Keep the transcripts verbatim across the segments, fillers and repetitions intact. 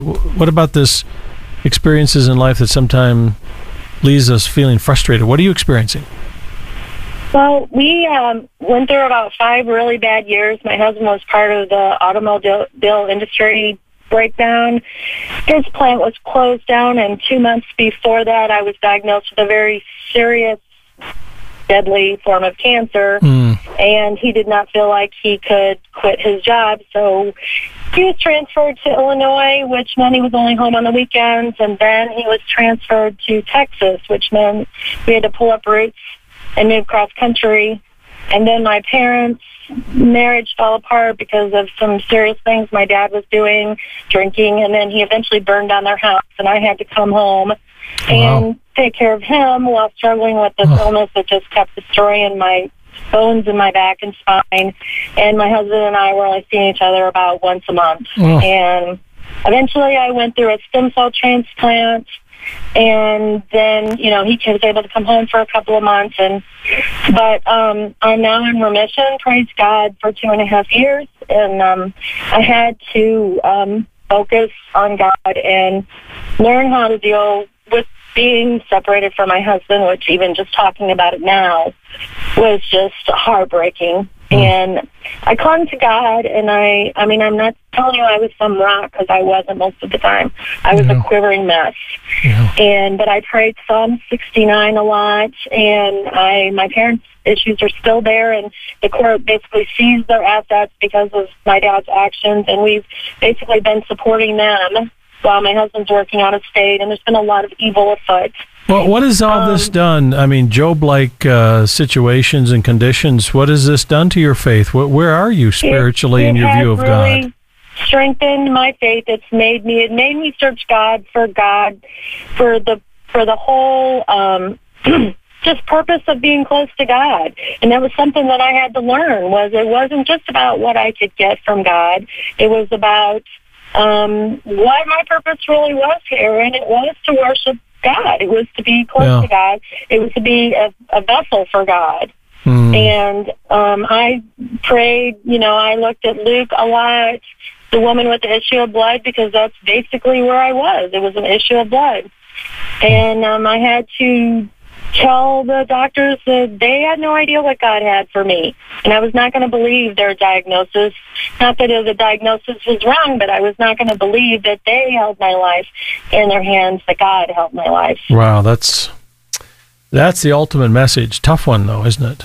What about this experiences in life that sometimes leaves us feeling frustrated? What are you experiencing? Well, we um, went through about five really bad years. My husband was part of the automobile industry breakdown. His plant was closed down, and two months before that, I was diagnosed with a very serious, deadly form of cancer, mm. and he did not feel like he could quit his job, so he was transferred to Illinois, which meant he was only home on the weekends, and then he was transferred to Texas, which meant we had to pull up roots and move cross country. And then my parents' marriage fell apart because of some serious things my dad was doing, drinking, and then he eventually burned down their house, and I had to come home and wow. take care of him while struggling with this oh. illness that just kept destroying my bones in my back and spine. And my husband and I were only seeing each other about once a month. Oh. And eventually I went through a stem cell transplant, and then, you know, he was able to come home for a couple of months. And but um, I'm now in remission, praise God, for two and a half years. And um, I had to um, focus on God and learn how to deal with being separated from my husband, which even just talking about it now was just heartbreaking. And I clung to God, and I, I mean, I'm not telling you I was some rock, because I wasn't most of the time. I was yeah. a quivering mess. Yeah. And, but I prayed Psalm sixty-nine a lot, and I, my parents' issues are still there, and the court basically seized their assets because of my dad's actions, and we've basically been supporting them while my husband's working out of state, and there's been a lot of evil afoot. Well, what has all um, this done? I mean, Job-like uh, situations and conditions, what has this done to your faith? Where, where are you spiritually it, it in your view of really God? Strengthened my faith. It's made me, it made me search God for God, for the, for the whole, um, just purpose of being close to God. And that was something that I had to learn, was it wasn't just about what I could get from God. It was about um, what my purpose really was here, and it was to worship God. It was to be close yeah. to God. It was to be a, a vessel for God. Mm. And um, I prayed, you know, I looked at Luke a lot, the woman with the issue of blood, because that's basically where I was. It was an issue of blood. And um, I had to tell the doctors that they had no idea what God had for me. And I was not going to believe their diagnosis. Not that the diagnosis was wrong, but I was not going to believe that they held my life in their hands, that God held my life. Wow, that's that's the ultimate message. Tough one, though, isn't it?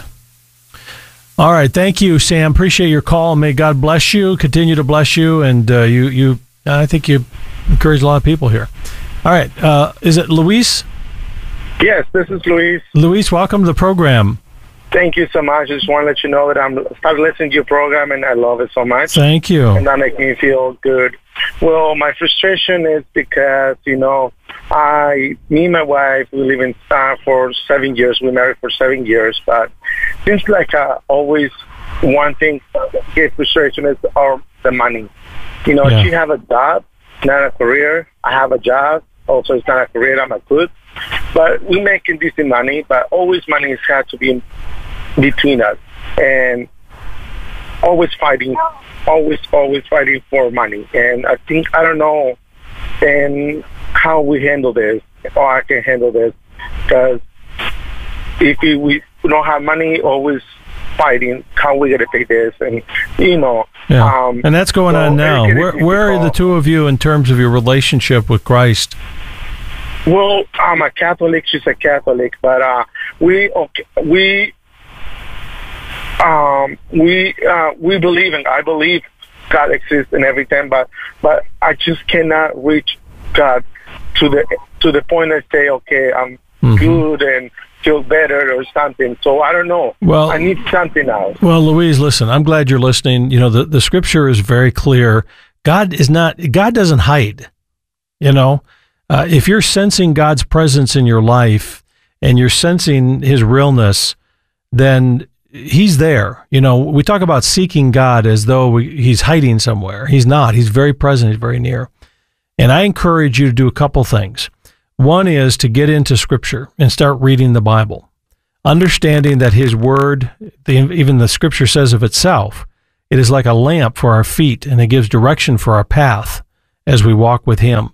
All right, thank you, Sam. Appreciate your call. May God bless you, continue to bless you, and uh, you, you. I think you encourage a lot of people here. All right, uh, is it Luis? Yes, this is Luis. Luis, welcome to the program. Thank you so much. I just want to let you know that I'm started listening to your program, and I love it so much. Thank you. And that makes me feel good. Well, my frustration is because, you know, I, me and my wife, we live in uh, for seven years. We married for seven years, but seems like uh, always one thing gets frustration is our, the money. You know, yeah. she have a job, not a career. I have a job. Also, it's not a career. I'm a cook. But we're making decent money, but always money has had to be in between us. And always fighting, always, always fighting for money. And I think, I don't know and how we handle this, or I can handle this. Because if we, we don't have money, always fighting, how we going to take this? And, you know. Yeah. Um, and that's going so on now. Where, where are the two of you in terms of your relationship with Christ? Well, I'm a Catholic. She's a Catholic, but uh, we okay, we um, we uh, we believe in. I believe God exists and everything, but but I just cannot reach God to the to the point that say, okay, I'm mm-hmm. good and feel better or something. So I don't know. Well, I need something else. Well, Louise, listen. I'm glad you're listening. You know, the the Scripture is very clear. God is not. God doesn't hide. You know. Uh, if you're sensing God's presence in your life and you're sensing his realness, then he's there. You know, we talk about seeking God as though we, he's hiding somewhere. He's not. He's very present. He's very near. And I encourage you to do a couple things. One is to get into Scripture and start reading the Bible, understanding that his word, the, even the Scripture says of itself, it is like a lamp for our feet and it gives direction for our path. as we walk with him.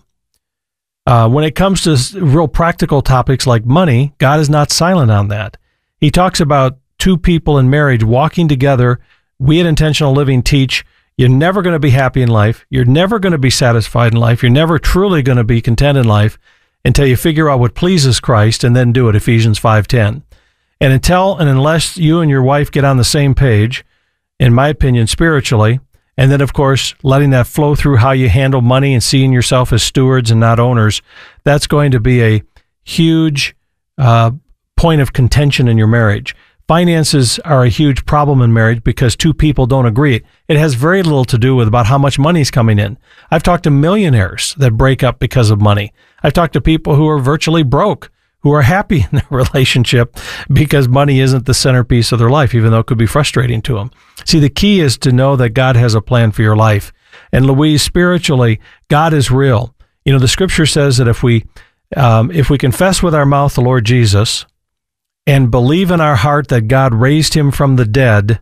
Uh, when it comes to real practical topics like money, God is not silent on that. He talks about two people in marriage walking together. We at Intentional Living teach you're never going to be happy in life. You're never going to be satisfied in life. You're never truly going to be content in life until you figure out what pleases Christ and then do it, Ephesians five ten. And until and unless you and your wife get on the same page, in my opinion, spiritually, and then, of course, letting that flow through how you handle money and seeing yourself as stewards and not owners, that's going to be a huge uh, point of contention in your marriage. Finances are a huge problem in marriage because two people don't agree. It has very little to do with about how much money is coming in. I've talked to millionaires that break up because of money. I've talked to people who are virtually broke, who are happy in their relationship because money isn't the centerpiece of their life, even though it could be frustrating to them. See, the key is to know that God has a plan for your life. And Louise, spiritually, God is real. You know, the scripture says that if we, um, if we confess with our mouth the Lord Jesus and believe in our heart that God raised him from the dead,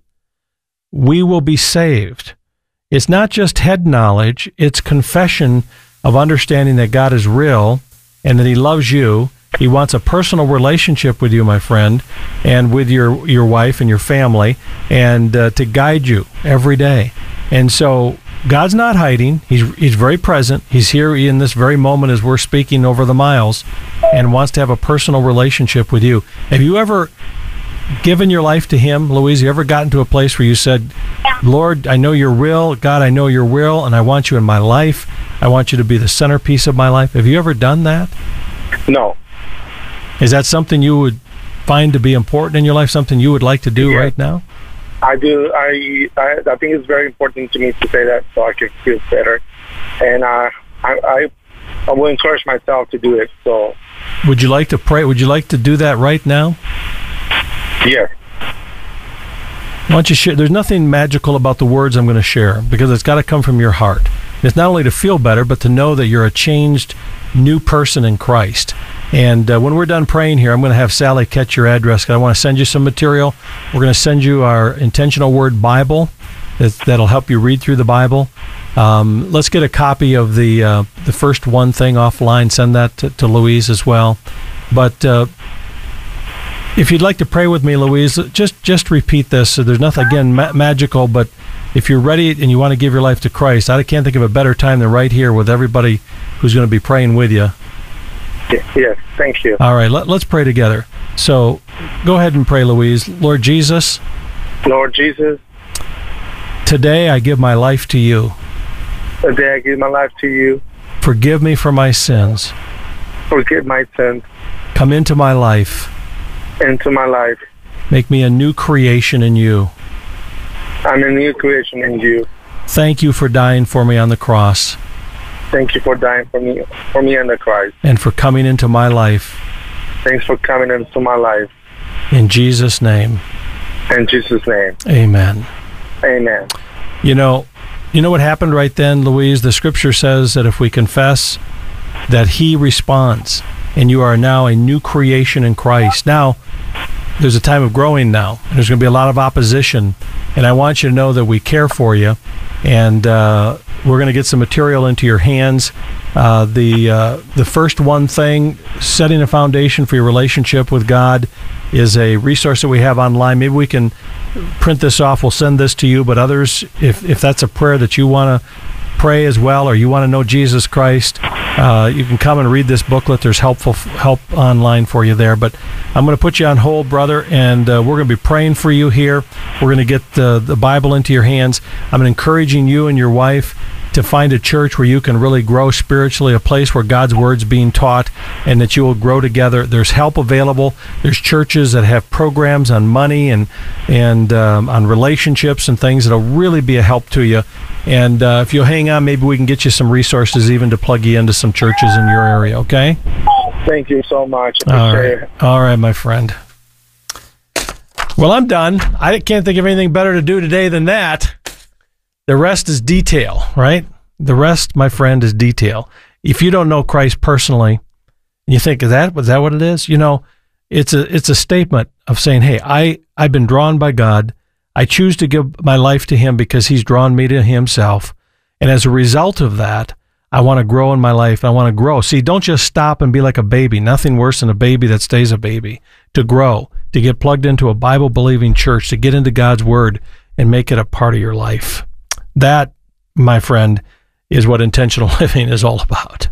we will be saved. It's not just head knowledge, it's confession of understanding that God is real and that he loves you. He wants a personal relationship with you, my friend, and with your, your wife and your family, and uh, to guide you every day. And so God's not hiding. He's, he's very present. He's here in this very moment as we're speaking over the miles and wants to have a personal relationship with you. Have you ever given your life to him, Louise? You ever gotten to a place where you said, Lord, I know you're real. God, I know you're real, and I want you in my life. I want you to be the centerpiece of my life. Have you ever done that? No. Is that something you would find to be important in your life, something you would like to do yeah. right now? I do. I, I I think it's very important to me to say that so I can feel better. And uh, I, I I will encourage myself to do it. So, would you like to pray? Would you like to do that right now? Yes. Why don't you share? There's nothing magical about the words I'm going to share because it's got to come from your heart. It's not only to feel better, but to know that you're a changed, new person in Christ. And uh, when we're done praying here, I'm going to have Sally catch your address because I want to send you some material. We're going to send you our Intentional Word Bible that, that'll help you read through the Bible. Um, let's get a copy of the uh, the first one thing offline. Send that to, to Louise as well. But uh, if you'd like to pray with me, Louise, just just repeat this. So there's nothing, again, ma- magical, but if you're ready and you want to give your life to Christ, I can't think of a better time than right here with everybody who's going to be praying with you. Yes, thank you. All right, let, let's pray together. So go ahead and pray, Louise. Lord Jesus. Lord Jesus. Today I give my life to you. Today I give my life to you. Forgive me for my sins. Forgive my sins. Come into my life. Into my life. Make me a new creation in you. I'm a new creation in you. Thank you for dying for me on the cross. Thank you for dying for me, for me on the cross. And for coming into my life. Thanks for coming into my life. In Jesus' name. In Jesus' name. Amen. Amen. You know, you know what happened right then, Louise? The scripture says that if we confess, that he responds, and you are now a new creation in Christ. Now, there's a time of growing now, and there's going to be a lot of opposition, and I want you to know that we care for you, and uh, we're going to get some material into your hands. Uh, the uh, the first one thing, setting a foundation for your relationship with God, is a resource that we have online. Maybe we can print this off. We'll send this to you, but others, if, if that's a prayer that you want to pray as well, or you want to know Jesus Christ, uh, you can come and read this booklet. There's helpful help online for you there. But I'm going to put you on hold, brother, and uh, we're going to be praying for you here. We're going to get the, the Bible into your hands. I'm encouraging you and your wife to find a church where you can really grow spiritually, a place where God's Word's being taught, and that you will grow together. There's help available. There's churches that have programs on money and and um, on relationships and things that'll really be a help to you. And uh, if you'll hang on, maybe we can get you some resources even to plug you into some churches in your area, okay? Thank you so much. All right. All right, my friend. Well, I'm done. I can't think of anything better to do today than that. The rest is detail, right? The rest, my friend, is detail. If you don't know Christ personally, and you think, is that, is that what it is? You know, it's a it's a statement of saying, hey, I, I've been drawn by God. I choose to give my life to him because he's drawn me to himself. And as a result of that, I want to grow in my life. I want to grow. See, don't just stop and be like a baby. Nothing worse than a baby that stays a baby. To grow, to get plugged into a Bible-believing church, to get into God's Word and make it a part of your life. That, my friend, is what intentional living is all about.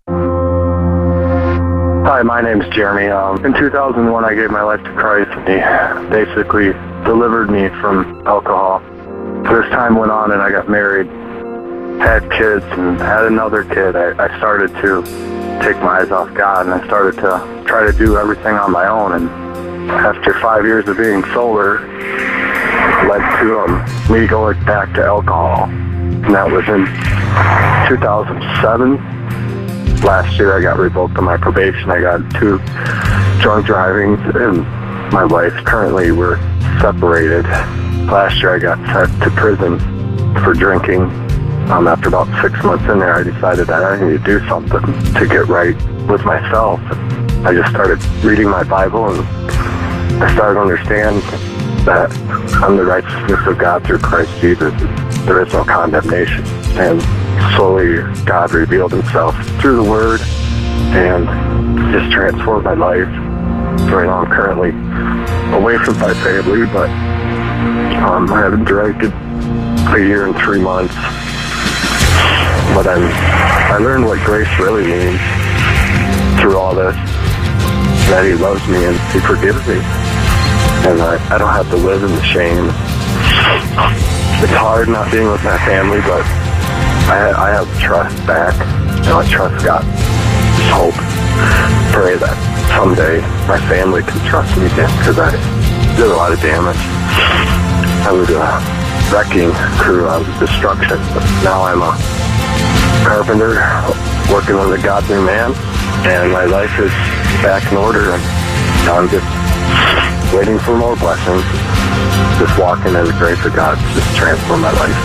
Hi, my name's Jeremy. Um, in two thousand one, I gave my life to Christ, and He basically delivered me from alcohol. As time went on and I got married, had kids, and had another kid, I, I started to take my eyes off God, and I started to try to do everything on my own. And after five years of being sober, led to um, me going back to alcohol. And that was in two thousand seven. Last year I got revoked on my probation. I got two drunk drivings, and my wife, currently we're separated. Last year I got sent to prison for drinking. Um, after about six months in there, I decided that I needed to do something to get right with myself. I just started reading my Bible, and I started to understand that I'm the righteousness of God through Christ Jesus. There is no condemnation. And slowly God revealed himself through the Word and just transformed my life. So right now I'm currently away from my family, but um, I haven't drank in a year and three months. But I'm, I learned what grace really means through all this, that He loves me and He forgives me. And I, I don't have to live in the shame. It's hard not being with my family, but I, I have trust back, and I trust God. Just hope, pray that someday my family can trust me again, because I did a lot of damage. I was a wrecking crew. I was destruction. But now I'm a carpenter working with a godly man, and my life is back in order, and I'm just waiting for more blessings, just walking in the grace of God to just transform my life.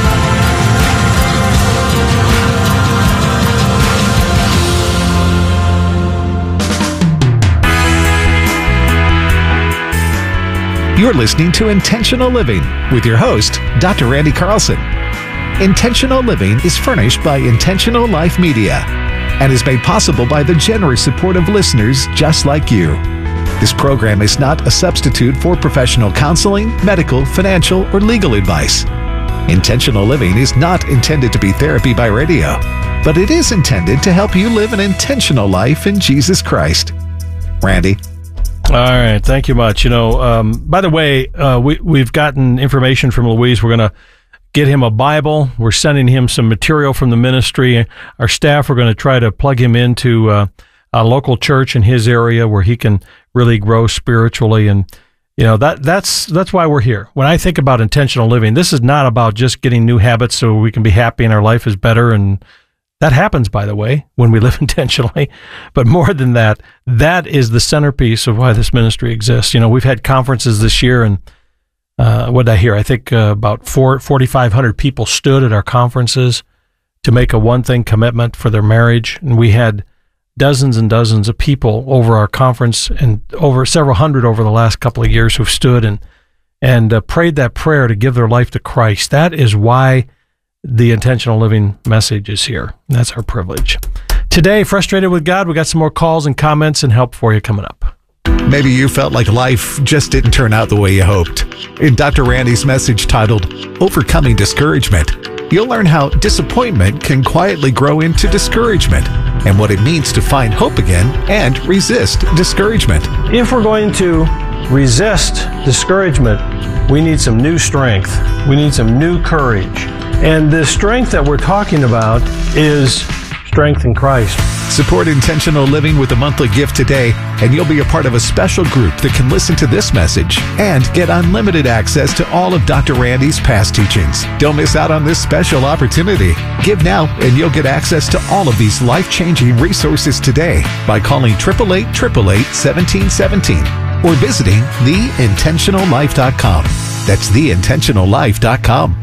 You're listening to Intentional Living with your host, Doctor Randy Carlson. Intentional Living is furnished by Intentional Life Media and is made possible by the generous support of listeners just like you. This program is not a substitute for professional counseling, medical, financial, or legal advice. Intentional Living is not intended to be therapy by radio, but it is intended to help you live an intentional life in Jesus Christ. Randy? All right. Thank you much. You know, um, by the way, uh, we, we've gotten information from Louise. We're going to get him a Bible. We're sending him some material from the ministry. Our staff are going to try to plug him into uh, a local church in his area where he can really grow spiritually. And, you know, that that's that's why we're here. When I think about intentional living, this is not about just getting new habits so we can be happy and our life is better. And that happens, by the way, when we live intentionally. But more than that, that is the centerpiece of why this ministry exists. You know, we've had conferences this year, and uh, what did I hear? I think uh, about four, forty-five hundred people stood at our conferences to make a one-thing commitment for their marriage. And we had dozens and dozens of people over our conference, and over several hundred over the last couple of years who've stood and and uh, prayed that prayer to give their life to Christ. That is why the intentional living message is here. That's our privilege. Today, frustrated with God, we got some more calls and comments and help for you coming up. Maybe you felt like life just didn't turn out the way you hoped. In Doctor Randy's message titled Overcoming Discouragement, you'll learn how disappointment can quietly grow into discouragement and what it means to find hope again and resist discouragement. If we're going to resist discouragement, we need some new strength. We need some new courage. And the strength that we're talking about is strength in Christ. Support intentional living with a monthly gift today, and you'll be a part of a special group that can listen to this message and get unlimited access to all of Doctor Randy's past teachings. Don't miss out on this special opportunity. Give now, and you'll get access to all of these life-changing resources today by calling eight eight eight, eight eight eight, one seven one seven or visiting the intentional life dot com. That's the intentional life dot com.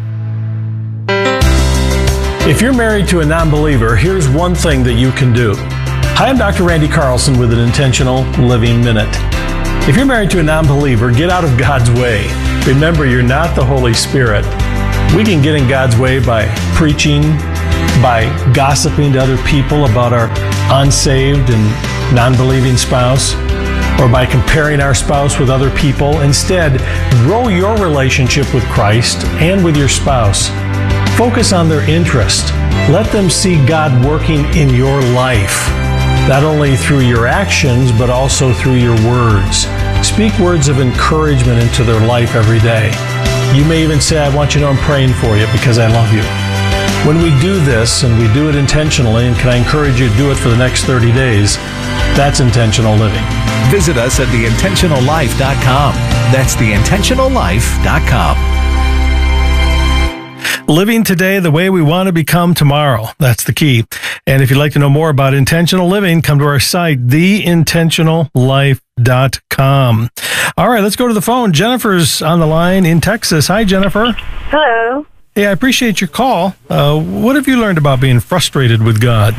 If you're married to a non-believer, here's one thing that you can do. Hi, I'm Doctor Randy Carlson with an Intentional Living Minute. If you're married to a non-believer, get out of God's way. Remember, you're not the Holy Spirit. We can get in God's way by preaching, by gossiping to other people about our unsaved and non-believing spouse, or by comparing our spouse with other people. Instead, grow your relationship with Christ and with your spouse. Focus on their interest. Let them see God working in your life, not only through your actions, but also through your words. Speak words of encouragement into their life every day. You may even say, I want you to know I'm praying for you because I love you. When we do this, and we do it intentionally, and can I encourage you to do it for the next thirty days, that's intentional living. Visit us at the intentional life dot com. That's the intentional life dot com. Living today the way we want to become tomorrow. That's the key. And if you'd like to know more about intentional living, come to our site, the intentional life dot com. All right, let's go to the phone. Jennifer's on the line in Texas. Hi, Jennifer. Hello. Hey, I appreciate your call. Uh, what have you learned about being frustrated with God?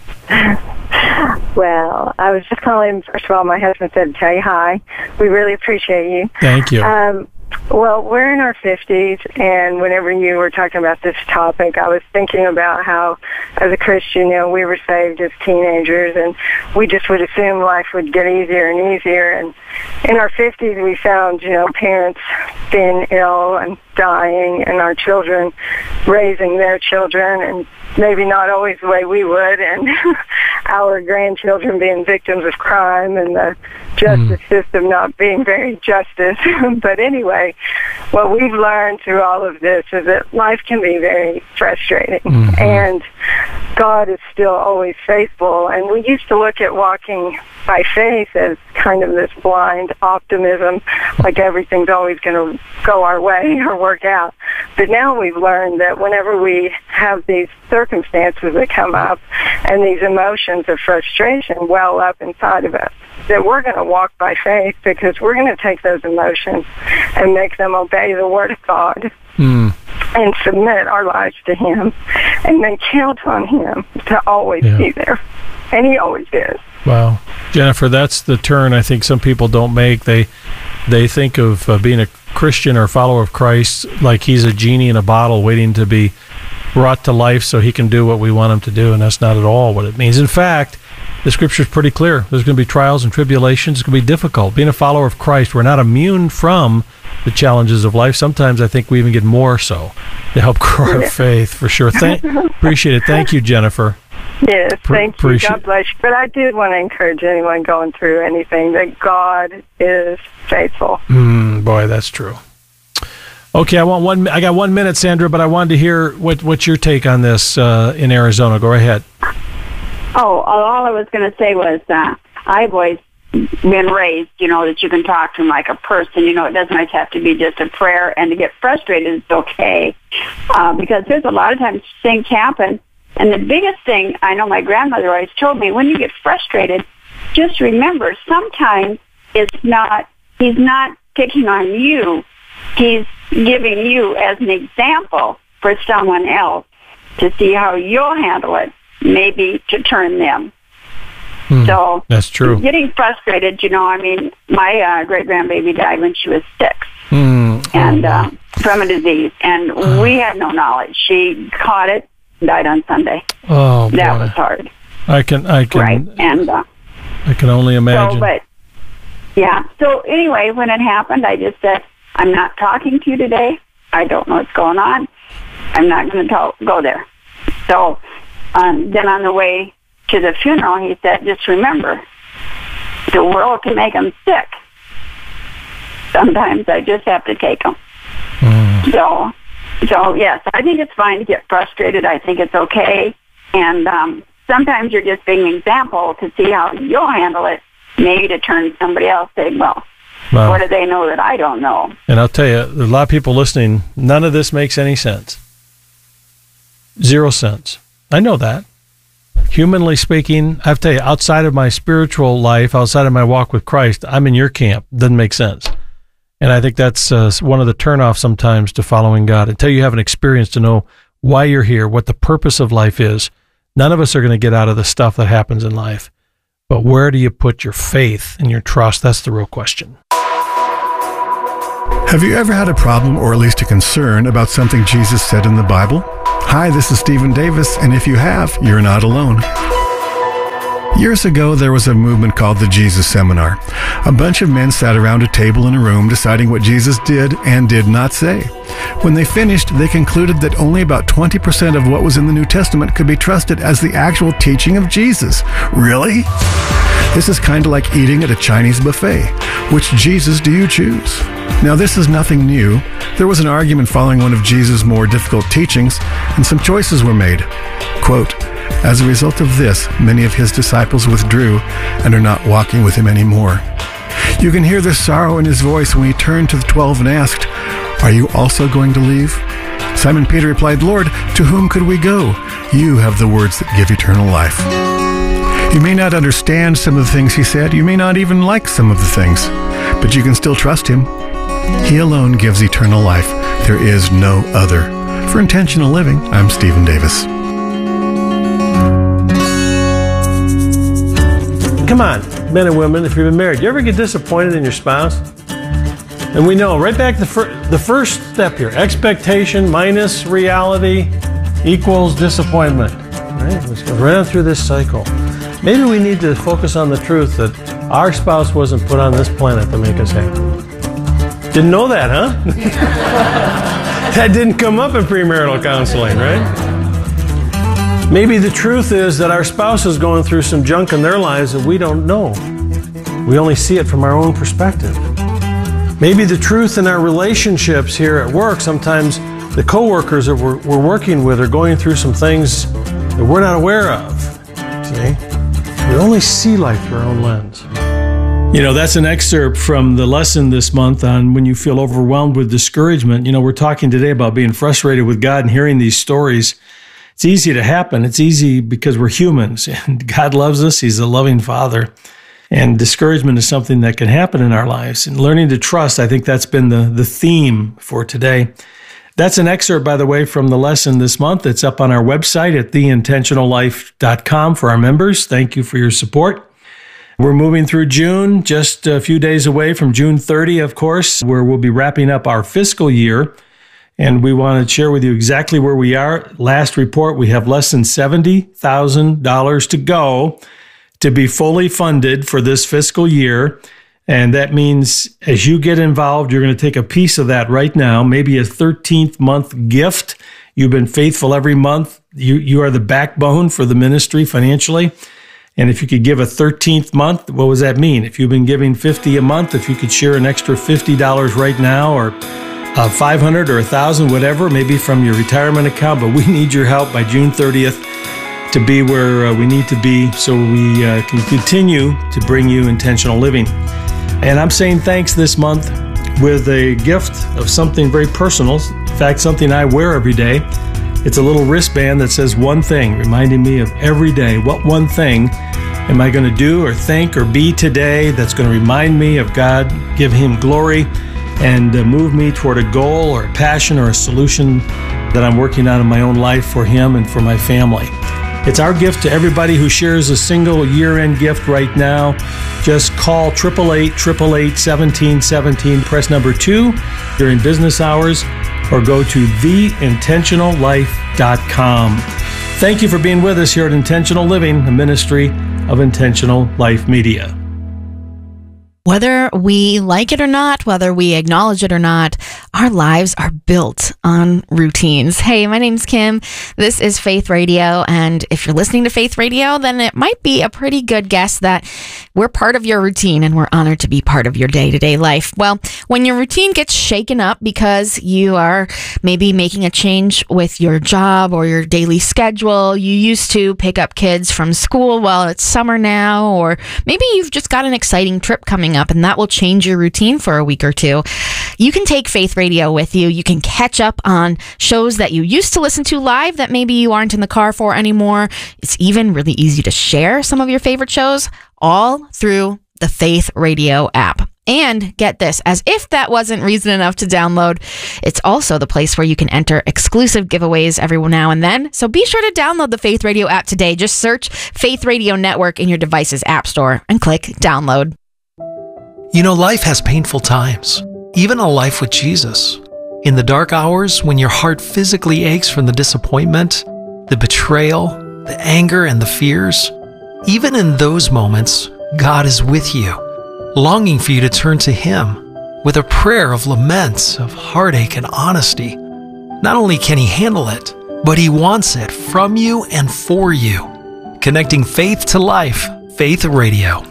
Well, I was just calling. First of all, my husband said to tell you hi. We really appreciate you. Thank you. Um, well, we're in our fifties, and whenever you were talking about this topic, I was thinking about how, as a Christian, you know, we were saved as teenagers, and we just would assume life would get easier and easier. And in our fifties, we found, you know, parents being ill and dying, and our children raising their children, and maybe not always the way we would, and our grandchildren being victims of crime, and the justice mm. system not being very justice. But anyway, what we've learned through all of this is that life can be very frustrating, mm-hmm. and God is still always faithful. And we used to look at walking by faith as kind of this blind optimism, like everything's always going to go our way or work out. But now we've learned that whenever we have these circumstances that come up and these emotions of frustration well up inside of us, that we're going to walk by faith, because we're going to take those emotions and make them obey the Word of God mm. and submit our lives to Him, and then count on Him to always yeah. be there. And He always is. Wow. Jennifer, that's the turn I think some people don't make. They they think of uh, being a Christian or follower of Christ like He's a genie in a bottle waiting to be brought to life so He can do what we want Him to do, and that's not at all what it means. In fact, the Scripture is pretty clear. There's going to be trials and tribulations. It's going to be difficult. Being a follower of Christ, we're not immune from the challenges of life. Sometimes I think we even get more so to help grow our faith, for sure. Thank, appreciate it. Thank you, Jennifer. Yes, thank you. God bless you. But I did want to encourage anyone going through anything that God is faithful. Mm, boy, that's true. Okay, I want one. I got one minute, Sandra, but I wanted to hear what what's your take on this uh, in Arizona. Go ahead. Oh, all I was going to say was uh, I've always been raised, you know, that you can talk to him like a person. You know, it doesn't always have to be just a prayer, and to get frustrated is okay, uh, because there's a lot of times things happen. And the biggest thing, I know my grandmother always told me, when you get frustrated, just remember, sometimes it's not, he's not picking on you. He's giving you as an example for someone else to see how you'll handle it, maybe to turn them. Hmm, so that's true. Getting frustrated, you know, I mean, my uh, great-grandbaby died when she was six. Hmm. And oh, uh, from a disease. And uh, we had no knowledge. She caught it, died on Sunday. Oh, boy. That was hard. I can, I can, right. And uh, I can only imagine. So, but yeah. So anyway, when it happened, I just said, "I'm not talking to you today. I don't know what's going on. I'm not going to go there." So um, then on the way to the funeral, he said, "Just remember, the world can make them sick. Sometimes I just have to take them." Mm. So. So, yes, I think it's fine to get frustrated. I think it's okay. And um, sometimes you're just being an example to see how you'll handle it, maybe to turn somebody else, say, well, wow. What do they know that I don't know? And I'll tell you, there's a lot of people listening, none of this makes any sense. Zero sense. I know that. Humanly speaking, I have to tell you, outside of my spiritual life, outside of my walk with Christ, I'm in your camp. Doesn't make sense. And I think that's uh, one of the turnoffs sometimes to following God. Until you have an experience to know why you're here, what the purpose of life is, none of us are going to get out of the stuff that happens in life. But where do you put your faith and your trust? That's the real question. Have you ever had a problem, or at least a concern, about something Jesus said in the Bible? Hi, this is Stephen Davis, and if you have, you're not alone. Years ago, there was a movement called the Jesus Seminar. A bunch of men sat around a table in a room deciding what Jesus did and did not say. When they finished, they concluded that only about twenty percent of what was in the New Testament could be trusted as the actual teaching of Jesus. Really? This is kind of like eating at a Chinese buffet. Which Jesus do you choose? Now, this is nothing new. There was an argument following one of Jesus' more difficult teachings, and some choices were made. Quote, "As a result of this, many of his disciples withdrew and are not walking with him anymore." You can hear the sorrow in his voice when he turned to the twelve and asked, "Are you also going to leave?" Simon Peter replied, "Lord, to whom could we go? You have the words that give eternal life." You may not understand some of the things he said. You may not even like some of the things, but you can still trust him. He alone gives eternal life. There is no other. For Intentional Living, I'm Stephen Davis. Come on, men and women, if you've been married, you ever get disappointed in your spouse? And we know right back the, fir- the first step here, expectation minus reality equals disappointment. Right? Let's go right on through this cycle. Maybe we need to focus on the truth that our spouse wasn't put on this planet to make us happy. Didn't know that, huh? That didn't come up in premarital counseling, right? Maybe the truth is that our spouse is going through some junk in their lives that we don't know. We only see it from our own perspective. Maybe the truth in our relationships here at work, sometimes the coworkers that we're, we're working with are going through some things that we're not aware of. See? We only see life through our own lens. You know, that's an excerpt from the lesson this month on when you feel overwhelmed with discouragement. You know, we're talking today about being frustrated with God and hearing these stories. It's easy to happen. It's easy because we're humans and God loves us. He's a loving Father. And discouragement is something that can happen in our lives. And learning to trust, I think that's been the, the theme for today. That's an excerpt, by the way, from the lesson this month. It's up on our website at the intentional life dot com for our members. Thank you for your support. We're moving through June, just a few days away from June thirtieth, of course, where we'll be wrapping up our fiscal year. And we want to share with you exactly where we are. Last report, we have less than seventy thousand dollars to go to be fully funded for this fiscal year. And that means as you get involved, you're going to take a piece of that right now, maybe a thirteenth month gift. You've been faithful every month. You, you are the backbone for the ministry financially. And if you could give a thirteenth month, what does that mean? If you've been giving fifty dollars a month, if you could share an extra fifty dollars right now, or uh, five hundred dollars or one thousand dollars, whatever, maybe from your retirement account, but we need your help by June thirtieth to be where uh, we need to be so we uh, can continue to bring you intentional living. And I'm saying thanks this month with a gift of something very personal. In fact, something I wear every day. It's a little wristband that says one thing, reminding me of every day. What one thing am I going to do or think or be today that's going to remind me of God, give Him glory, and uh, move me toward a goal or a passion or a solution that I'm working on in my own life for Him and for my family. It's our gift to everybody who shares a single year-end gift right now. Just call eight eight eight, eight eight eight, one seven one seven, press number two during business hours, or go to the intentional life dot com. Thank you for being with us here at Intentional Living, a ministry of Intentional Life Media. Whether we like it or not, whether we acknowledge it or not, our lives are built on routines. Hey, my name's Kim. This is Faith Radio. And if you're listening to Faith Radio, then it might be a pretty good guess that we're part of your routine and we're honored to be part of your day-to-day life. Well, when your routine gets shaken up because you are maybe making a change with your job or your daily schedule, you used to pick up kids from school while it's summer now, or maybe you've just got an exciting trip coming up and that will change your routine for a week or two. You can take Faith Radio with you. You can catch up on shows that you used to listen to live that maybe you aren't in the car for anymore. It's even really easy to share some of your favorite shows all through the Faith Radio app. And get this, as if that wasn't reason enough to download, it's also the place where you can enter exclusive giveaways every now and then. So be sure to download the Faith Radio app today. Just search Faith Radio Network in your device's app store and click download. You know, life has painful times, even a life with Jesus. In the dark hours, when your heart physically aches from the disappointment, the betrayal, the anger, and the fears, even in those moments, God is with you, longing for you to turn to Him with a prayer of laments, of heartache and honesty. Not only can He handle it, but He wants it from you and for you. Connecting faith to life, Faith Radio.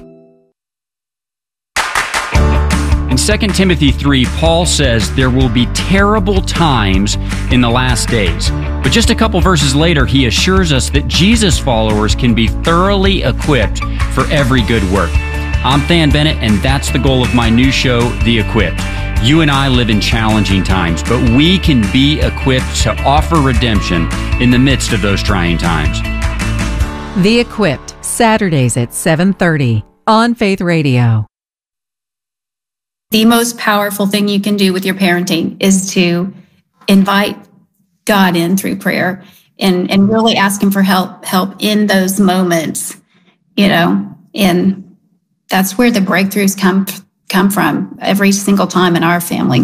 In Second Timothy three, Paul says there will be terrible times in the last days. But just a couple verses later, he assures us that Jesus followers can be thoroughly equipped for every good work. I'm Than Bennett, and that's the goal of my new show, The Equipped. You and I live in challenging times, but we can be equipped to offer redemption in the midst of those trying times. The Equipped, Saturdays at seven thirty on Faith Radio. The most powerful thing you can do with your parenting is to invite God in through prayer and, and really ask Him for help, help in those moments, you know, and that's where the breakthroughs come, come from every single time in our family.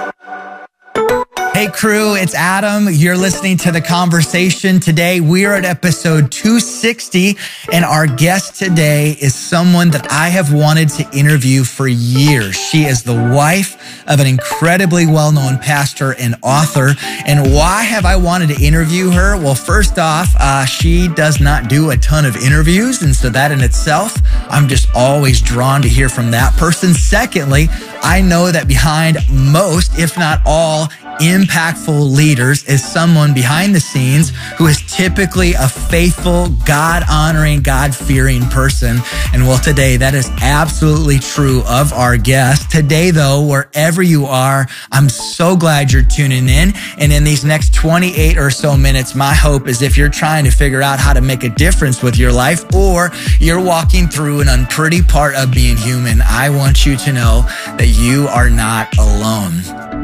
Hey crew, it's Adam. You're listening to The Conversation. Today we are at episode two sixty, and our guest today is someone that I have wanted to interview for years. She is the wife of an incredibly well-known pastor and author. And why have I wanted to interview her? Well, first off, uh, she does not do a ton of interviews, and so that in itself, I'm just always drawn to hear from that person. Secondly, I know that behind most, if not all, impactful leaders is someone behind the scenes who is typically a faithful, God-honoring, God-fearing person. And well, today that is absolutely true of our guest. Today, though, wherever you are, I'm so glad you're tuning in. And in these next twenty-eight or so minutes, my hope is if you're trying to figure out how to make a difference with your life, or you're walking through an unpretty part of being human, I want you to know that you are not alone.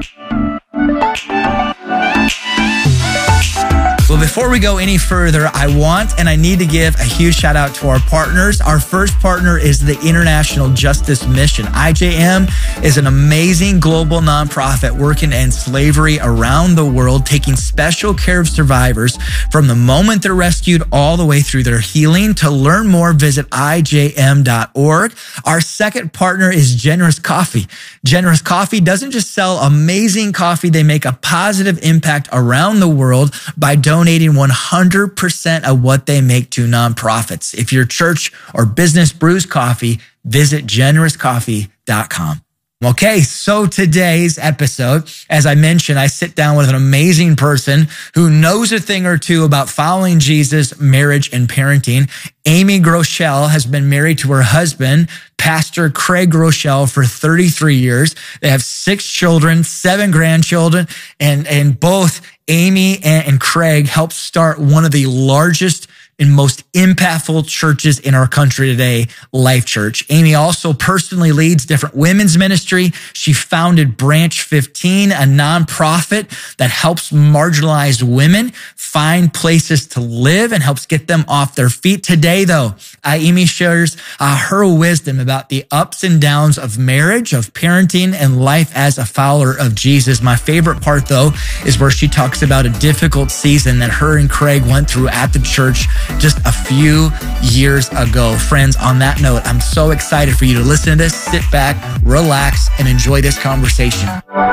Well, before we go any further, I want and I need to give a huge shout out to our partners. Our first partner is the International Justice Mission. I J M is an amazing global nonprofit working to end slavery around the world, taking special care of survivors from the moment they're rescued all the way through their healing. To learn more, visit I J M dot org. Our second partner is Generous Coffee. Generous Coffee doesn't just sell amazing coffee, they make a positive impact around the world by donating donating one hundred percent of what they make to nonprofits. If your church or business brews coffee, visit generous coffee dot com. Okay, so today's episode, as I mentioned, I sit down with an amazing person who knows a thing or two about following Jesus, marriage, and parenting. Amy Groeschel has been married to her husband, Pastor Craig Groeschel, for thirty-three years. They have six children, seven grandchildren, and, and both Amy and, and Craig helped start one of the largest and most impactful churches in our country today, Life Church. Amy also personally leads different women's ministry. She founded Branch fifteen, a nonprofit that helps marginalized women find places to live and helps get them off their feet. Today, though, uh, Amy shares uh, her wisdom about the ups and downs of marriage, of parenting, and life as a follower of Jesus. My favorite part, though, is where she talks about a difficult season that her and Craig went through at the church just a few years ago. Friends, on that note, I'm so excited for you to listen to this. Sit back, relax, and enjoy this conversation.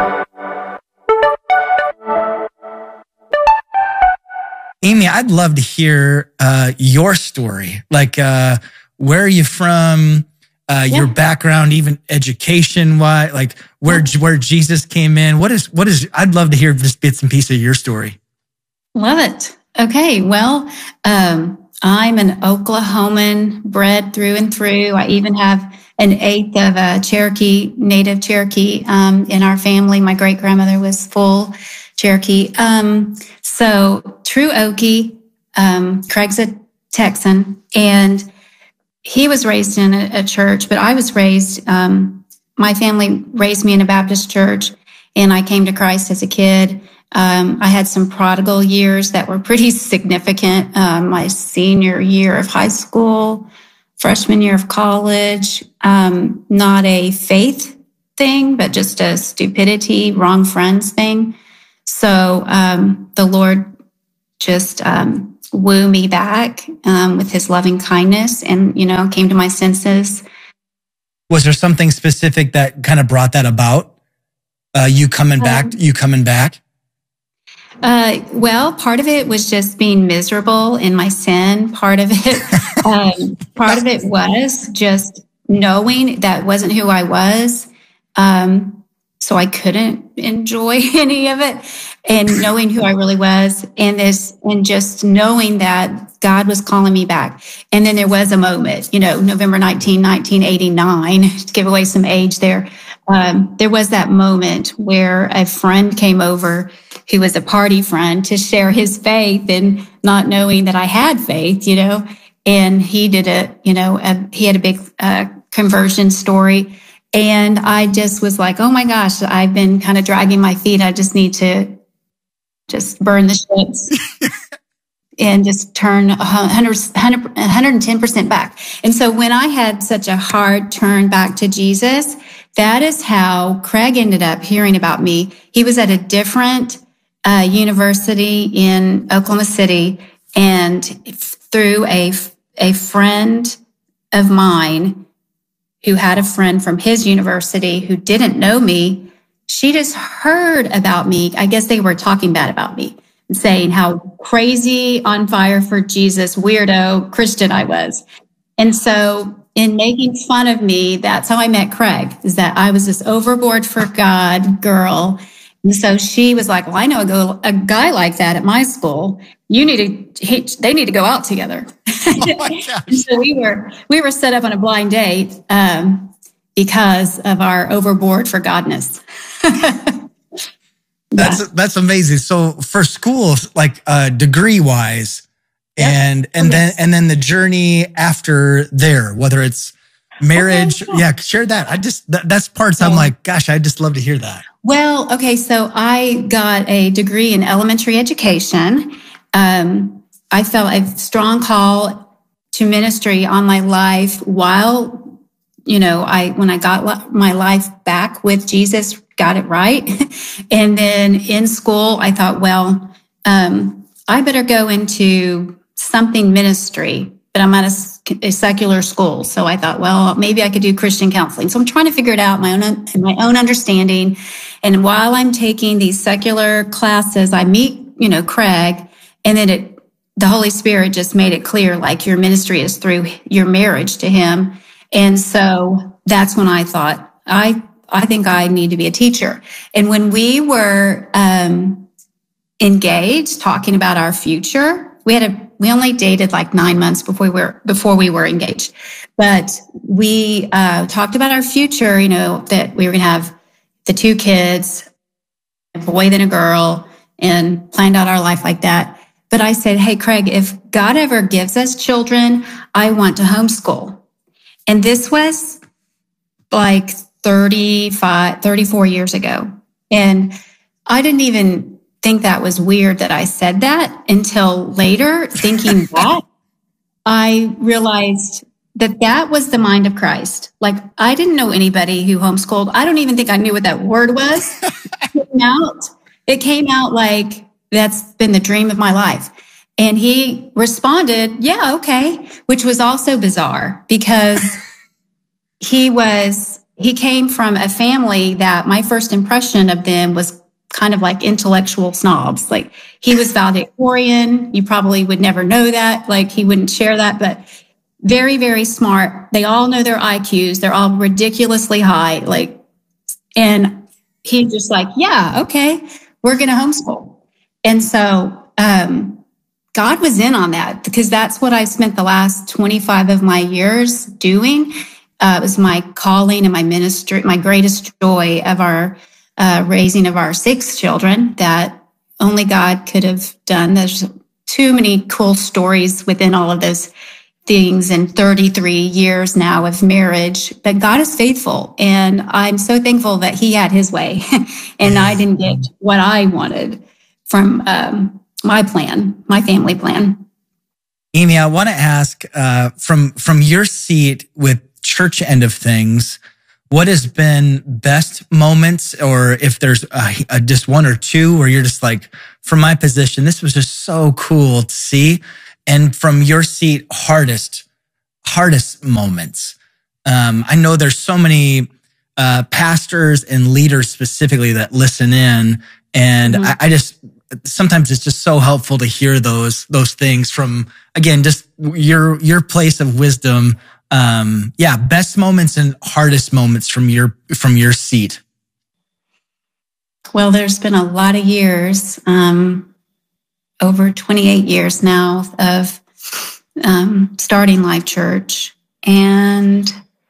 Amy, I'd love to hear uh, your story. Like, uh, where are you from? Uh, yeah. Your background, even education-wise, like where yeah. where Jesus came in. What is what is? I'd love to hear just bits and pieces of your story. Love it. Okay, well, um, I'm an Oklahoman, bred through and through. I even have an eighth of a Cherokee, native Cherokee, um, in our family. My great grandmother was full Cherokee. Um, so true Okie. Um, Craig's a Texan, and he was raised in a, a church, but I was raised. Um, my family raised me in a Baptist church, and I came to Christ as a kid. Um, I had some prodigal years that were pretty significant. Um, my senior year of high school, freshman year of college, um, not a faith thing, but just a stupidity, wrong friends thing. So um, the Lord just um, wooed me back um, with his loving kindness, and, you know, came to my senses. Was there something specific that kind of brought that about? Uh, you coming back, um, you coming back? Uh, well, part of it was just being miserable in my sin. Part of it, um, part of it was just knowing that wasn't who I was. Um, so I couldn't enjoy any of it, and knowing who I really was, and this, and just knowing that God was calling me back. And then there was a moment, you know, November nineteenth, nineteen eighty-nine, to give away some age there. Um, there was that moment where a friend came over who was a party friend to share his faith, and not knowing that I had faith, you know, and he did a, you know, a, he had a big uh, conversion story. And I just was like, oh my gosh, I've been kind of dragging my feet. I just need to just burn the ships and just turn one hundred, one hundred ten percent back. And so when I had such a hard turn back to Jesus, that is how Craig ended up hearing about me. He was at a different uh, university in Oklahoma City, and through a, a friend of mine who had a friend from his university who didn't know me, she just heard about me. I guess they were talking bad about me and saying how crazy, on fire for Jesus, weirdo Christian I was. And so in making fun of me, that's how I met Craig, is that I was this overboard for God girl. And so she was like, well, I know a, go, a guy like that at my school. You need to, he, they need to go out together. Oh my gosh. So we were, we were set up on a blind date um, because of our overboard for Godness. That's, yeah. that's amazing. So for school, like uh, degree wise, yep. and, and oh, then, yes. and then the journey after there, whether it's marriage. Okay, yeah. yeah, share that. I just, that, that's parts yeah. I'm like, gosh, I'd just love to hear that. Well, okay. So I got a degree in elementary education. Um, I felt a strong call to ministry on my life while, you know, I, when I got my life back with Jesus, got it right. And then in school, I thought, well, um, I better go into something ministry, but I'm at a, a secular school. So I thought, well, maybe I could do Christian counseling. So I'm trying to figure it out my own, my own understanding. And while I'm taking these secular classes, I meet, you know, Craig, and then it, the Holy Spirit just made it clear, like, your ministry is through your marriage to him. And so that's when I thought, I, I think I need to be a teacher. And when we were, um, engaged, talking about our future, we had a, we only dated like nine months before we were, before we were engaged, but we, uh, talked about our future, you know, that we were going to have the two kids, a boy then a girl, and planned out our life like that. But I said, hey, Craig, if God ever gives us children, I want to homeschool. And this was like thirty-five, thirty-four years ago. And I didn't even think that was weird that I said that until later, thinking back, I realized that that was the mind of Christ. Like, I didn't know anybody who homeschooled. I don't even think I knew what that word was. It came out, it came out like, that's been the dream of my life. And he responded, yeah, okay, which was also bizarre because he was, he came from a family that my first impression of them was kind of like intellectual snobs. Like, he was valedictorian. You probably would never know that. Like, he wouldn't share that, but very, very smart. They all know their I Qs. They're all ridiculously high. Like, and he just like, yeah, okay, we're going to homeschool. And so, um, God was in on that because that's what I spent the last twenty-five of my years doing. Uh, it was my calling and my ministry, my greatest joy of our, uh, raising of our six children that only God could have done. There's too many cool stories within all of those things in thirty-three years now of marriage, but God is faithful. And I'm so thankful that he had his way and I didn't get what I wanted from um, my plan, my family plan. Amy, I want to ask uh, from from your seat with church end of things, what has been best moments, or if there's a, a, just one or two where you're just like, from my position, this was just so cool to see. And from your seat, hardest, hardest moments. Um, I know there's so many uh, pastors and leaders specifically that listen in, and mm-hmm. I, I just, sometimes it's just so helpful to hear those, those things from, again, just your, your place of wisdom. Um, yeah, best moments and hardest moments from your, from your seat. Well, there's been a lot of years, um, over twenty-eight years now of, um, starting Life Church. And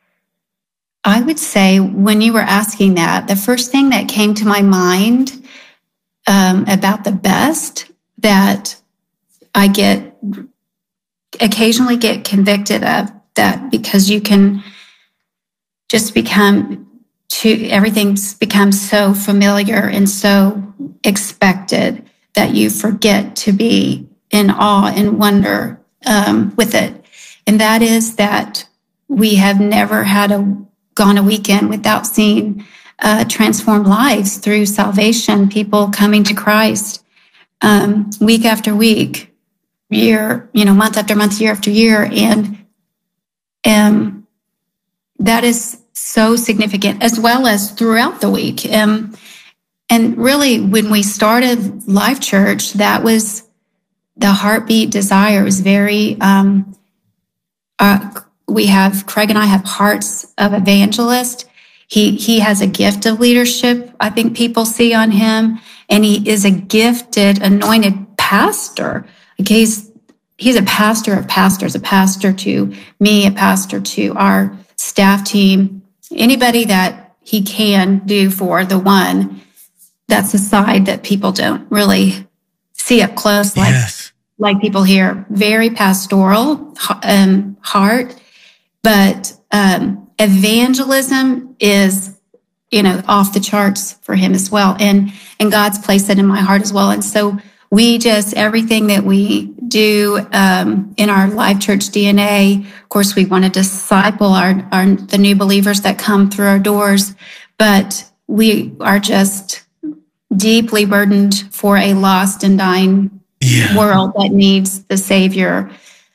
I would say when you were asking that, the first thing that came to my mind, um, about the best that I get, occasionally get convicted of, that because you can just become too, everything's become so familiar and so expected that you forget to be in awe and wonder um, with it. And that is that we have never had a gone a weekend without seeing uh, transformed lives through salvation, people coming to Christ um, week after week, year, you know, month after month, year after year. And um, that is so significant, as well as throughout the week. Um, and really, when we started Life Church, that was the heartbeat desire. It was very, um, uh, we have, Craig and I have hearts of evangelist. He, he has a gift of leadership, I think people see on him. And he is a gifted, anointed pastor. Like he's, he's a pastor of pastors, a pastor to me, a pastor to our staff team. Anybody that he can do for the one, that's a side that people don't really see up close, like, yes. like people here. Very pastoral um, heart, but um, evangelism is, you know, off the charts for him as well. And, and God's placed that in my heart as well. And so we just, everything that we do um, in our Life Church D N A, of course, we want to disciple our, our the new believers that come through our doors, but we are just deeply burdened for a lost and dying yeah. world that needs the Savior.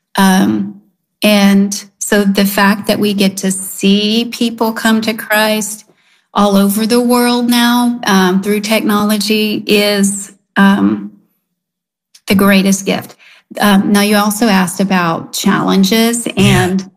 Um, and so the fact that we get to see people come to Christ all over the world now um, through technology is um, the greatest gift. Um, now, you also asked about challenges, and yeah.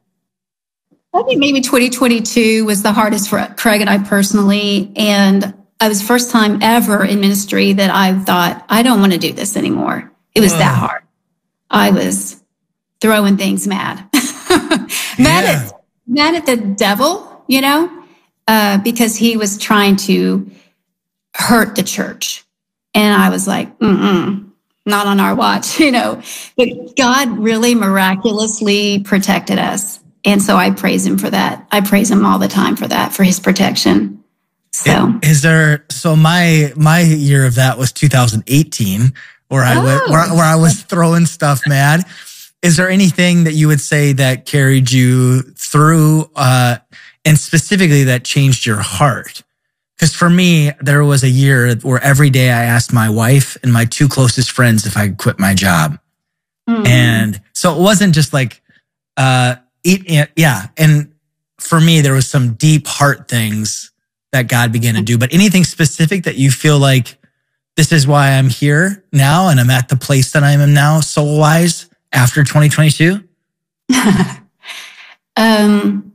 I think maybe twenty twenty-two was the hardest for Craig and I personally. And it was the first time ever in ministry that I thought, I don't want to do this anymore. It was Whoa. that hard. I was throwing things mad. mad, yeah. at, mad at the devil, you know, uh, because he was trying to hurt the church. And I was like, mm-mm. Not on our watch, you know, but God really miraculously protected us. And so I praise him for that. I praise him all the time for that, for his protection. So is there, so my, my year of that was two thousand eighteen, where I, oh. went, where, where I was throwing stuff mad. Is there anything that you would say that carried you through, uh, and specifically that changed your heart? Because for me, there was a year where every day I asked my wife and my two closest friends if I could quit my job. Mm. And so it wasn't just like, uh, eat, yeah. And for me, there was some deep heart things that God began to do. But anything specific that you feel like this is why I'm here now and I'm at the place that I am now, soul-wise, after twenty twenty-two? um.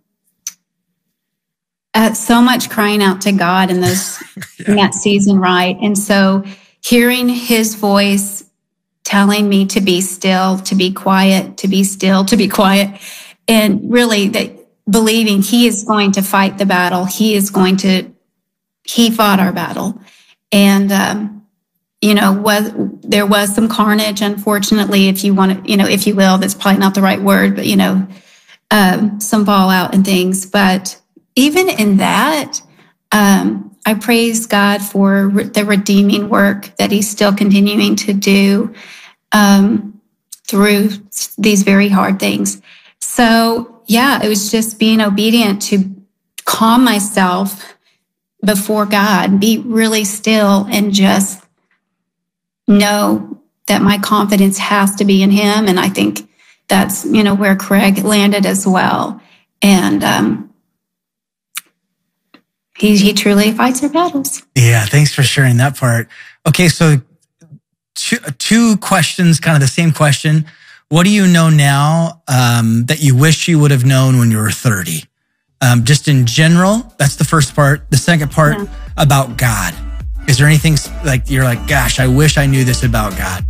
Uh, so much crying out to God in those yeah. in that season, right? And so hearing his voice telling me to be still, to be quiet, to be still, to be quiet, and really that believing he is going to fight the battle. He is going to, he fought our battle. And, um, you know, was, there was some carnage, unfortunately, if you want to, you know, if you will, that's probably not the right word, but, you know, um, some fallout and things. But even in that, um, I praise God for re- the redeeming work that he's still continuing to do um, through these very hard things. So, yeah, it was just being obedient to calm myself before God, be really still and just know that my confidence has to be in him. And I think that's, you know, where Craig landed as well. And um, he, he truly fights our battles. Yeah, thanks for sharing that part. Okay, so two, two questions, kind of the same question. What do you know now um, that you wish you would have known when you were thirty? Um, just in general, that's the first part. The second part, yeah. About God. Is there anything like you're like, gosh, I wish I knew this about God?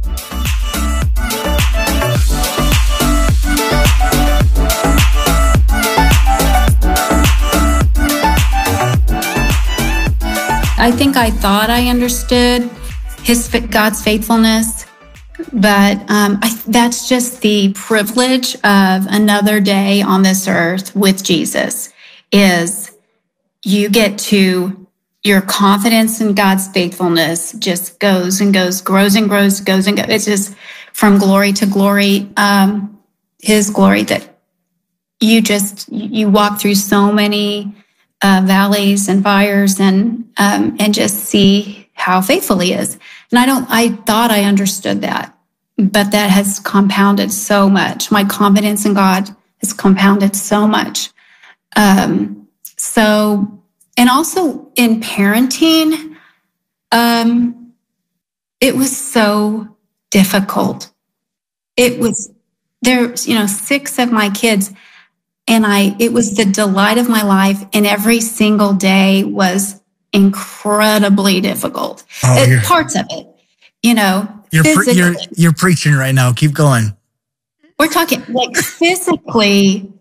I think I thought I understood his God's faithfulness, but um, I, that's just the privilege of another day on this earth with Jesus. Is you get to, your confidence in God's faithfulness just goes and goes, grows and grows, goes and goes. It's just from glory to glory, um, his glory, that you just, you walk through so many uh, valleys and fires and, um, and just see how faithful he is. And I don't, I thought I understood that, but that has compounded so much. My confidence in God has compounded so much. Um, so, and also in parenting, um, it was so difficult. It was, there's, you know, six of my kids, and I, it was the delight of my life, and every single day was incredibly difficult. Oh, it, parts of it, you know, you're, pre- you're, you're preaching right now. Keep going. We're talking like physically,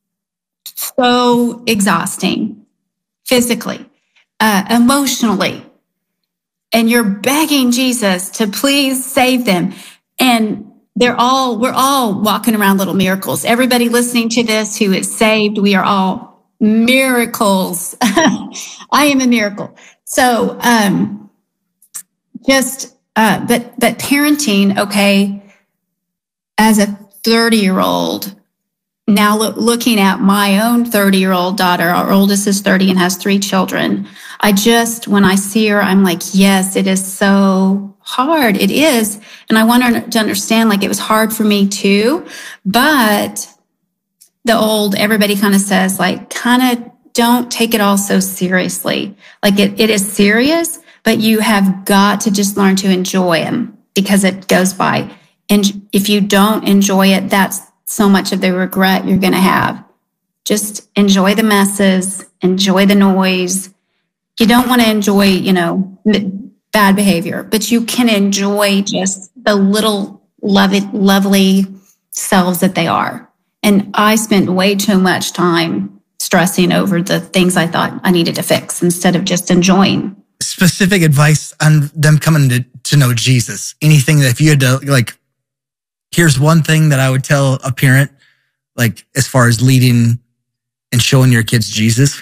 so exhausting, physically, uh, emotionally. And you're begging Jesus to please save them. And they're all, we're all walking around little miracles. Everybody listening to this who is saved, we are all miracles. I am a miracle. So, um, just, uh, but, but parenting, okay, as a thirty year old, now look, looking at my own thirty year old daughter, our oldest is thirty and has three children. I just, when I see her, I'm like, yes, it is so hard. It is. And I want her to understand, like, it was hard for me too. But the old, everybody kind of says, like, kind of don't take it all so seriously. Like, it, it is serious, but you have got to just learn to enjoy them because it goes by. And if you don't enjoy it, that's so much of the regret you're going to have. Just enjoy the messes, enjoy the noise. You don't want to enjoy, you know, bad behavior, but you can enjoy just the little lovely, lovely selves that they are. And I spent way too much time stressing over the things I thought I needed to fix instead of just enjoying. Specific advice on them coming to, to know Jesus. Anything that if you had to, like, here's one thing that I would tell a parent, like, as far as leading and showing your kids Jesus.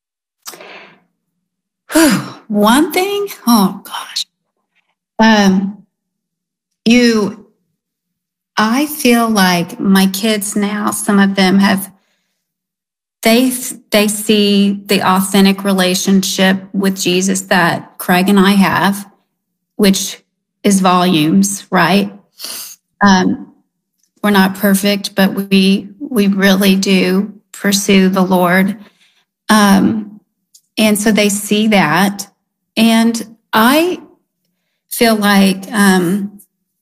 One thing? Oh, gosh. Um, you, I feel like my kids now, some of them have, they, they see the authentic relationship with Jesus that Craig and I have, which is volumes, right? Um, we're not perfect, but we, we really do pursue the Lord. Um, and so they see that. And I feel like, um,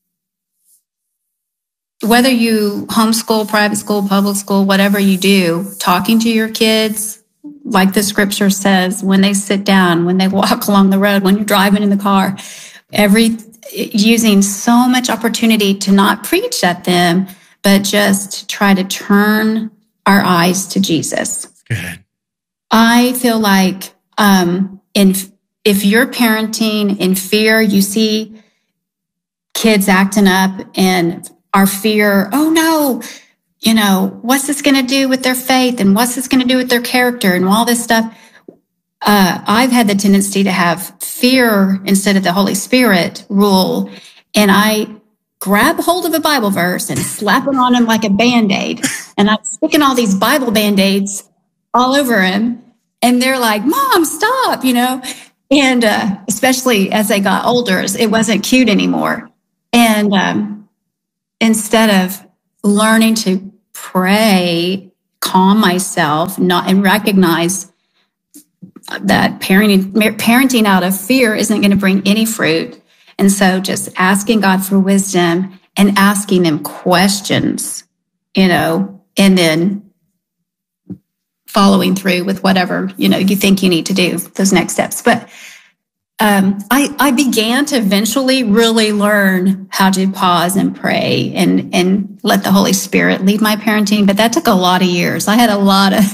whether you homeschool, private school, public school, whatever you do, talking to your kids, like the scripture says, when they sit down, when they walk along the road, when you're driving in the car, every, using so much opportunity to not preach at them, but just try to turn our eyes to Jesus. Good. I feel like, um, in, if you're parenting in fear, you see kids acting up and our fear, oh no, you know, what's this going to do with their faith? And what's this going to do with their character and all this stuff? Uh, I've had the tendency to have fear instead of the Holy Spirit rule. And I grab hold of a Bible verse and slap it on him like a Band-Aid. And I'm sticking all these Bible Band-Aids all over him. And they're like, Mom, stop, you know? And uh, especially as they got older, it wasn't cute anymore. And um, instead of learning to pray, calm myself, not and recognize that parenting parenting out of fear isn't going to bring any fruit. And so just asking God for wisdom and asking them questions, you know, and then following through with whatever, you know, you think you need to do, those next steps. But um, I, I began to eventually really learn how to pause and pray and, and let the Holy Spirit lead my parenting. But that took a lot of years. I had a lot of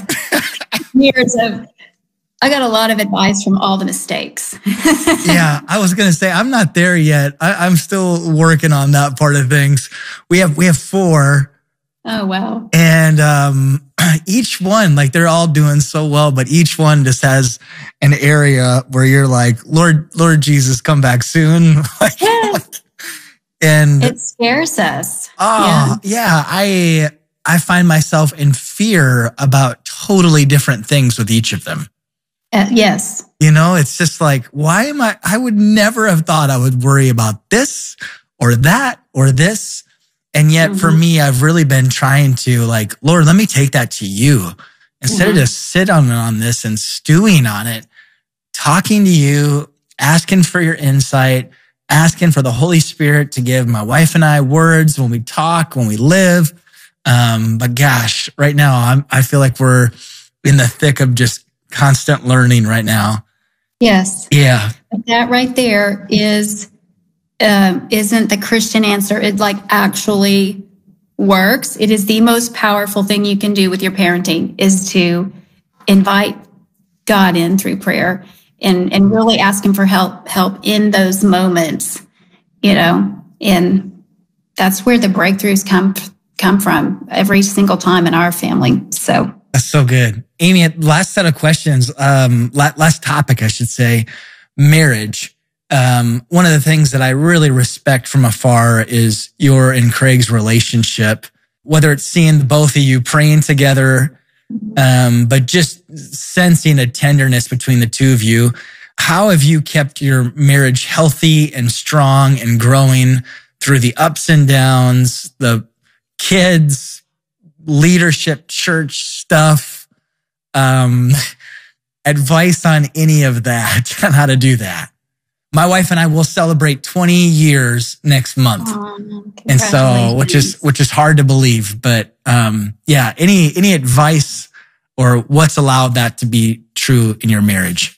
years of, I got a lot of advice from all the mistakes. Yeah, I was going to say, I'm not there yet. I, I'm still working on that part of things. We have, we have four. Oh, wow. And um, each one, like they're all doing so well, but each one just has an area where you're like, Lord, Lord Jesus, come back soon. Like, Yes. and It scares us. oh, yeah. yeah, I I find myself in fear about totally different things with each of them. Uh, yes. You know, it's just like, why am I, I would never have thought I would worry about this or that or this. And yet mm-hmm. for me, I've really been trying to like, Lord, let me take that to you instead mm-hmm. of just sit on, on this and stewing on it, talking to you, asking for your insight, asking for the Holy Spirit to give my wife and I words when we talk, when we live. Um, but gosh, right now I'm, I feel like we're in the thick of just constant learning right now. Yes. Yeah. But that right there is, um, isn't the Christian answer. It like actually works. It is the most powerful thing you can do with your parenting is to invite God in through prayer and, and really ask him for help, help in those moments, you know, and that's where the breakthroughs come, come from every single time in our family. So that's so good. Amy, last set of questions, um, last topic, I should say, marriage. Um, one of the things that I really respect from afar is your and Craig's relationship, whether it's seeing both of you praying together, um, but just sensing a tenderness between the two of you. How have you kept your marriage healthy and strong and growing through the ups and downs, the kids, leadership, church stuff, um, advice on any of that, on how to do that? My wife and I will celebrate twenty years next month. Oh, and so, which is, which is hard to believe, but, um, yeah, any, any advice or what's allowed that to be true in your marriage?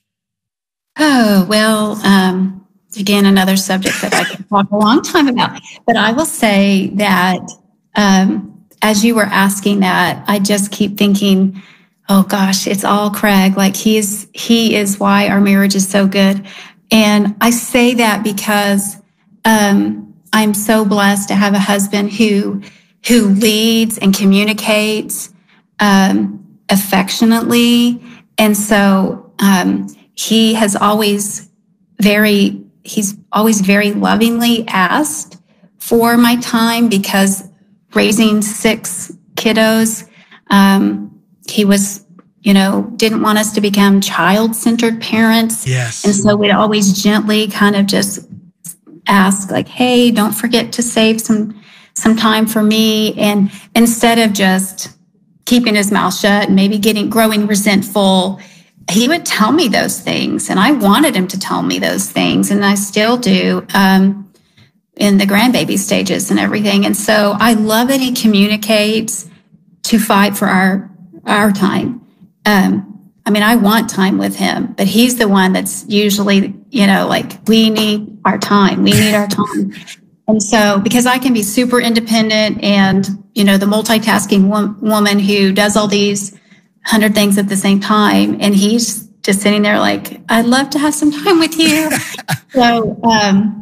Oh, well, um, again, another subject that I could talk a long time about, but I will say that, um, as you were asking that, I just keep thinking, oh gosh, it's all Craig. Like he is, he is why our marriage is so good. And I say that because, um, I'm so blessed to have a husband who, who leads and communicates, um, affectionately. And so, um, he has always very, he's always very lovingly asked for my time because raising six kiddos, um, he was, you know, didn't want us to become child-centered parents. Yes. And so we'd always gently kind of just ask like, hey, don't forget to save some, some time for me. And instead of just keeping his mouth shut and maybe getting, growing resentful, he would tell me those things. And I wanted him to tell me those things. And I still do. Um, in the grandbaby stages and everything. And so I love that he communicates to fight for our, our time. Um, I mean, I want time with him, but he's the one that's usually, you know, like we need our time. We need our time. And so, because I can be super independent and, you know, the multitasking wo- woman who does all these hundred things at the same time. And he's just sitting there like, I'd love to have some time with you. so, um,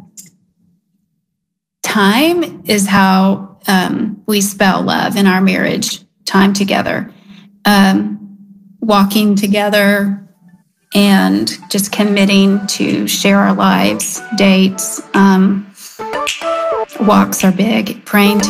time is how um, we spell love in our marriage, time together, um, walking together and just committing to share our lives, dates, um, walks are big, praying together.